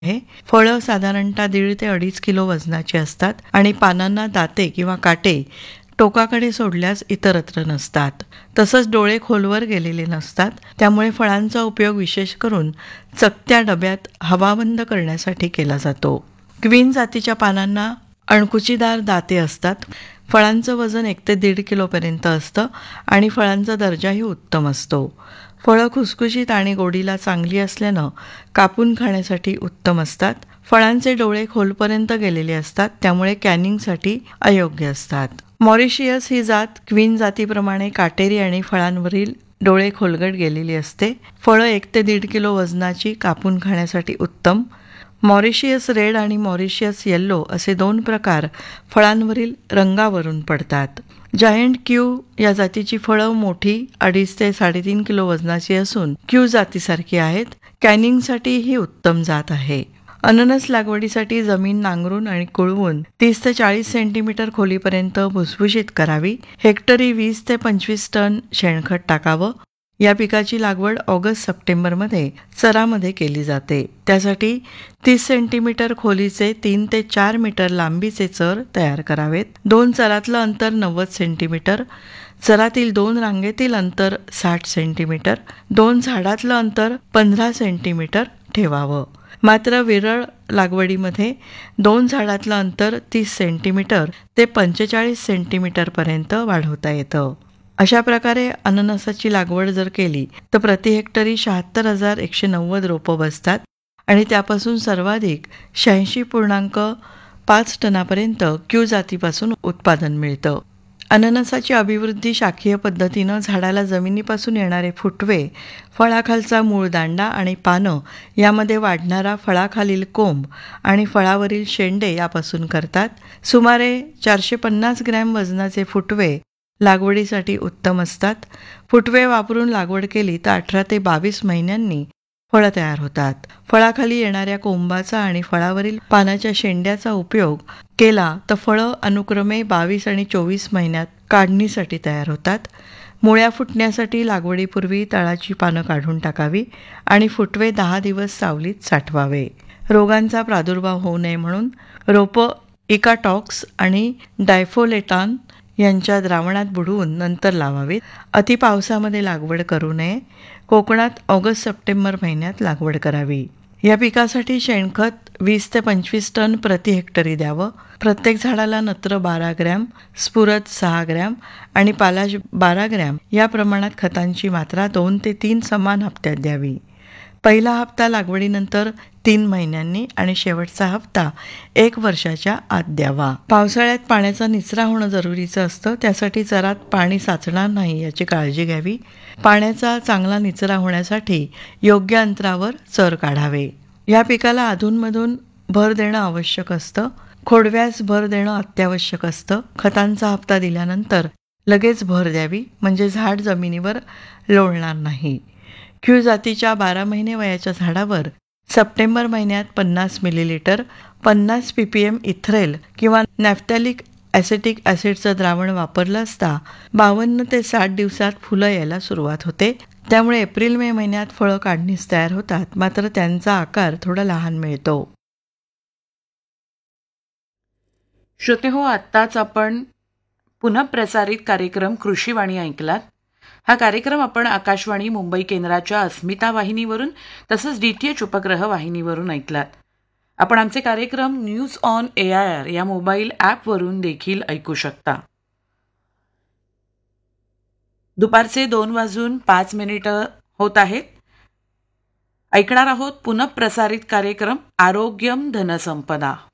आहे. फळं साधारणतः 1.5 ते 2.5 किलो वजनाची असतात आणि पानांना दाते किंवा काटे टोकाकडे सोडल्यास इतरत्र नसतात. तसंच डोळे खोलवर गेलेले नसतात. त्यामुळे फळांचा उपयोग विशेष करून चकत्या डब्यात हवा बंद करण्यासाठी केला जातो. क्वीन जातीच्या पानांना अणकुचीदार दाते असतात. फळांचं वजन 1 ते 1.5 किलोपर्यंत असतं आणि फळांचा दर्जाही उत्तम असतो. फळं खुसखुशीत आणि गोडीला चांगली असल्यानं कापून खाण्यासाठी उत्तम असतात. फळांचे डोळे खोलपर्यंत गेलेले असतात, त्यामुळे कॅनिंगसाठी अयोग्य असतात. मॉरिशियस ही जात क्वीन जातीप्रमाणे काटेरी आणि फळांवरील डोळे खोलगट गेलेली असते. फळं 1 ते 1.5 किलो वजनाची, कापून खाण्यासाठी उत्तम. मॉरिशियस रेड आणि मॉरिशियस येल्लो असे 2 प्रकार फळांवरील रंगावरून पडतात. जायंट क्यू या जातीची फळं मोठी 2.5 ते 3.5 किलो वजनाची असून क्यू जातीसारखी आहेत. कॅनिंगसाठी ही उत्तम जात आहे. अननस लागवडीसाठी जमीन नांगरून आणि कुळवून 30 ते 40 सेंटीमीटर खोलीपर्यंत भुसभुशीत करावी. हेक्टरी 20 ते 25 टन शेणखत टाकावं. या पिकाची लागवड ऑगस्ट-सप्टेंबरमध्ये चरामध्ये केली जाते. त्यासाठी 30 सेंटीमीटर खोलीचे 3 ते 4 मीटर लांबीचे चर तयार करावेत. 2 चरातलं अंतर 90 सेंटीमीटर, चरातील 2 रांगेतील अंतर 60 सेंटीमीटर, 2 झाडातलं अंतर 15 सेंटीमीटर ठेवावं. मात्र विरळ लागवडीमध्ये 2 झाडातलं अंतर 30 सेंटीमीटर ते 45 सेंटीमीटरपर्यंत वाढवता येतं. अशा प्रकारे अननसाची लागवड जर केली तर प्रति हेक्टरी 76,190 रोपं बसतात आणि त्यापासून सर्वाधिक 86.5 टनापर्यंत क्यू जातीपासून उत्पादन मिळतं. अननसाची अभिवृद्धी शाखीय पद्धतीनं झाडाला जमिनीपासून येणारे फुटवे, फळाखालचा मूळदांडा आणि पानं यामध्ये वाढणारा फळाखालील कोंब आणि फळावरील शेंडे यापासून करतात. सुमारे 450 ग्रॅम वजनाचे फुटवे लागवडीसाठी उत्तम असतात. फुटवे वापरून लागवड केली तर 18 ते 22 महिन्यांनी फळं तयार होतात. फळाखाली येणाऱ्या कोंबाचा आणि फळावरील पानाच्या शेंड्याचा उपयोग केला तर फळं अनुक्रमे 22 आणि 24 महिन्यात काढणीसाठी तयार होतात. मुळ्या फुटण्यासाठी लागवडीपूर्वी तळाची पानं काढून टाकावी आणि फुटवे 10 दिवस सावलीत साठवावे. रोगांचा प्रादुर्भाव होऊ नये म्हणून रोपं इकाटॉक्स आणि डायफोलेटान यांच्या द्रावणात बुडवून नंतर लावावीत. अति पावसामध्ये लागवड करू नये. कोकणात ऑगस्ट-सप्टेंबर महिन्यात लागवड करावी. या पिकासाठी शेणखत 20 ते 25 टन प्रति हेक्टरी द्यावं. प्रत्येक झाडाला नत्र 12 ग्रॅम, स्फुरद 6 ग्रॅम आणि पालाश 12 ग्रॅम या प्रमाणात खतांची मात्रा 2 ते 3 समान हप्त्यात द्यावी. पहिला हप्ता लागवडीनंतर 3 महिन्यांनी आणि शेवटचा हप्ता 1 वर्षाच्या आत द्यावा. पावसाळ्यात पाण्याचा निचरा होणं जरुरीचं असतं. त्यासाठी चरात पाणी साचणार नाही याची काळजी घ्यावी. पाण्याचा चांगला निचरा होण्यासाठी योग्य अंतरावर चर काढावे. या पिकाला अधूनमधून भर देणं आवश्यक असतं. खोडव्यास भर देणं अत्यावश्यक असतं. खतांचा हप्ता दिल्यानंतर लगेच भर द्यावी, म्हणजे झाड जमिनीवर लोळणार नाही. क्यू जातीच्या 12 महिने वयाच्या झाडावर सप्टेंबर महिन्यात 50 मिलीलिटर 50 ppm इथ्रेल किंवा नॅफ्थॅलिक ॲसेटिक ॲसिडचं द्रावण वापरलं असता 52 ते 60 दिवसात फुलं यायला सुरुवात होते. त्यामुळे एप्रिल-मे महिन्यात फळं काढणीस तयार होतात, मात्र त्यांचा आकार थोडा लहान मिळतो. श्रोतेहो, आत्ताच आपण पुनः प्रसारित कार्यक्रम कृषीवाणी ऐकलात. हा कार्यक्रम आपण आकाशवाणी मुंबई केंद्राच्या अस्मिता वाहिनीवरून तसंच DTH उपग्रह वाहिनीवरून ऐकलात. आपण आमचे कार्यक्रम न्यूज ऑन AIR या मोबाईल ॲपवरून देखील ऐकू शकता. दुपारचे 2:05 होत आहेत. ऐकणार आहोत पुनः प्रसारित कार्यक्रम आरोग्यम धनसंपदा.